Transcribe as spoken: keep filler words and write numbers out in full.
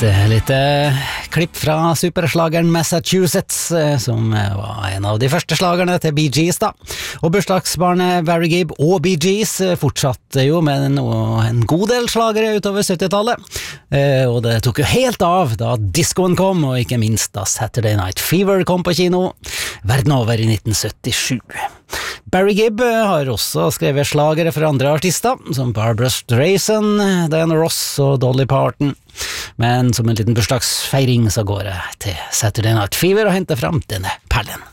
litt eh, klipp fra superslageren Massachusetts, eh, som eh, var en av de første slagerne til Bee Gees da. Og bursdagsbarnet Barry Gibb og Bee Gees eh, fortsatte jo med noe, en god del slagere utover syttitallet. Eh, og det tok jo helt av da discoen kom, og ikke minst da Saturday Night Fever kom på kino verden over i nitten syttisju. Barry Gibb har også skrevet slagere for andre artister, som Barbra Streisand, Diana Ross og Dolly Parton. Men som en liten bursdagsfeiring så går jeg til Saturday Night Fever og henter frem denne perlen.